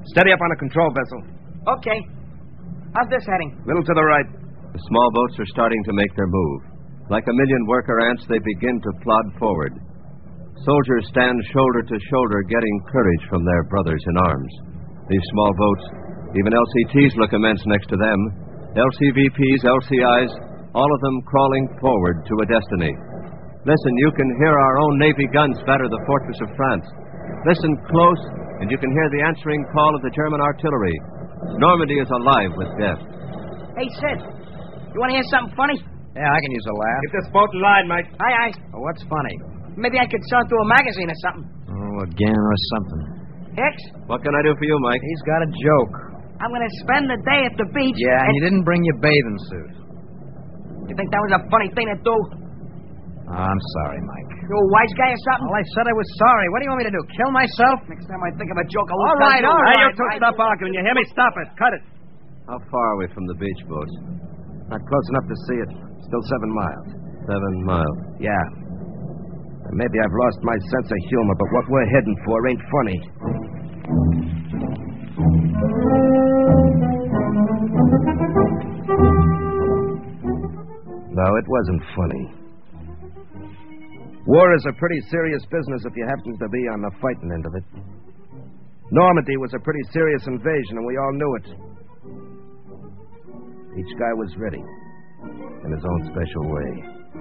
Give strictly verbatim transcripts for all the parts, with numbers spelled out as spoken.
Steady up on the control vessel. Okay. How's this heading? Little to the right. The small boats are starting to make their move. Like a million worker ants, they begin to plod forward. Soldiers stand shoulder to shoulder, getting courage from their brothers in arms. These small boats, even L C Ts look immense next to them. L C V Ps, L C Is, all of them crawling forward to a destiny. Listen, you can hear our own Navy guns batter the fortress of France. Listen close, and you can hear the answering call of the German artillery. Normandy is alive with death. Hey, Sid, you want to hear something funny? Yeah, I can use a laugh. Keep this boat in line, Mike. Aye, aye. Oh, what's funny? Maybe I could sell it to a magazine or something. Oh, again or something. Hicks, What can I do for you, Mike? He's got a joke. I'm going to spend the day at the beach. Yeah, and and you didn't bring your bathing suit. You think that was a funny thing to do? Oh, I'm sorry, Mike. You a wise guy or something? Well, I said I was sorry. What do you want me to do, kill myself? Next time I think of a joke, I All won't right, tell you. all Now, right. you two stop arguing. You hear me? Stop it. Cut it. How far are we from the beach boats? Not close enough to see it. Still seven miles. Seven miles. Yeah. And maybe I've lost my sense of humor, but what we're heading for ain't funny. No, it wasn't funny. War is a pretty serious business if you happen to be on the fighting end of it. Normandy was a pretty serious invasion, and we all knew it. Each guy was ready, in his own special way.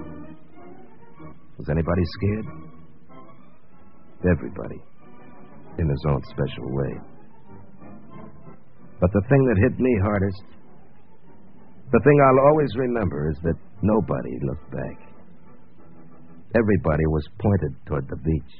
Was anybody scared? Everybody, in his own special way. But the thing that hit me hardest, the thing I'll always remember, is that nobody looked back. Everybody was pointed toward the beach.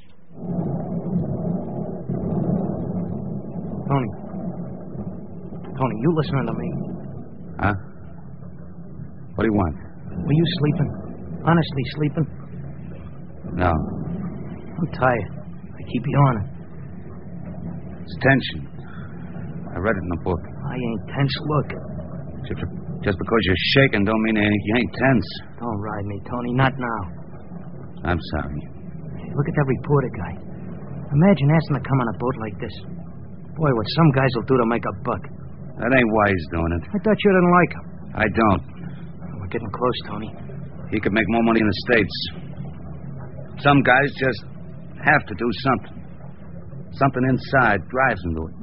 Tony. Tony, you listening to me? Huh? What do you want? Were you sleeping? Honestly sleeping? No. I'm tired. I keep yawning. It's tension. I read it in the book. I ain't tense. Look. Just, just because you're shaking don't mean you ain't tense. Don't ride me, Tony. Not now. I'm sorry. Hey, look at that reporter guy. Imagine asking to come on a boat like this. Boy, what some guys will do to make a buck. That ain't wise doing it. I thought you didn't like him. I don't. We're getting close, Tony. He could make more money in the States. Some guys just have to do something. Something inside drives them to it.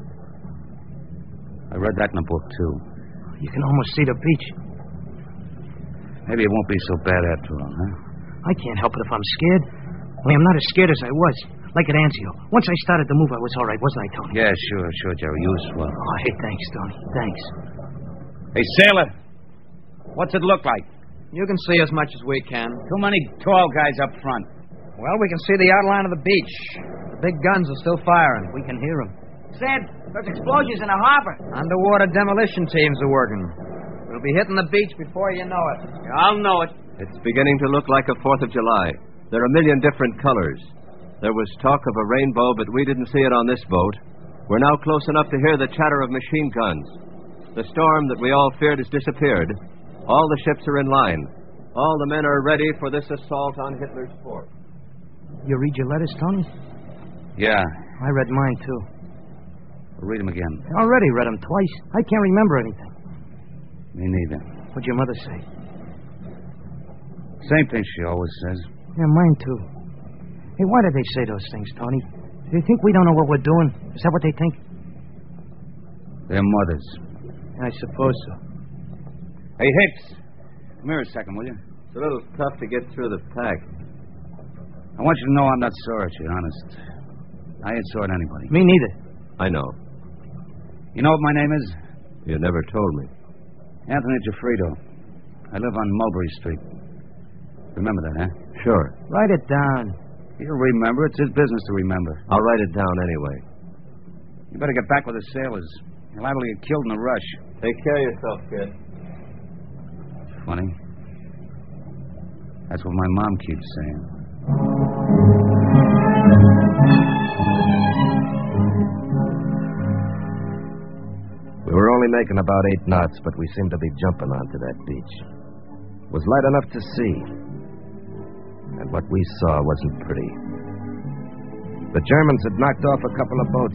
I read that in a book, too. You can almost see the beach. Maybe it won't be so bad after all, huh? I can't help it if I'm scared. Only I'm not as scared as I was. Like at Anzio. Once I started to move, I was all right, wasn't I, Tony? Yeah, sure, sure, Jerry. You as well. Oh, hey, thanks, Tony. Thanks. Hey, sailor. What's it look like? You can see as much as we can. Too many tall guys up front. Well, we can see the outline of the beach. The big guns are still firing. We can hear them. Sid, there's explosions in the harbor. Underwater demolition teams are working. We'll be hitting the beach before you know it. I'll know it. It's beginning to look like a Fourth of July. There are a million different colors. There was talk of a rainbow, but we didn't see it on this boat. We're now close enough to hear the chatter of machine guns. The storm that we all feared has disappeared. All the ships are in line. All the men are ready for this assault on Hitler's fort. You read your letters, Tony? Yeah. I read mine, too. Read them again. I already read them twice. I can't remember anything. Me neither. What'd your mother say? Same thing she always says. Yeah, mine, too. Hey, why do they say those things, Tony? Do they think we don't know what we're doing? Is that what they think? Their mothers. I suppose so. Hey, Hicks. Come here a second, will you? It's a little tough to get through the pack. I want you to know I'm not sore at you, honest. I ain't sore at anybody. Me neither. I know. You know what my name is? You never told me. Anthony Giuffredo. I live on Mulberry Street. Remember that, huh? Sure. Write it down. He'll remember. It's his business to remember. I'll write it down anyway. You better get back with the sailors. You're liable to get killed in a rush. Take care of yourself, kid. Funny. That's what my mom keeps saying. We were only making about eight knots, but we seemed to be jumping onto that beach. It was light enough to see. And what we saw wasn't pretty. The Germans had knocked off a couple of boats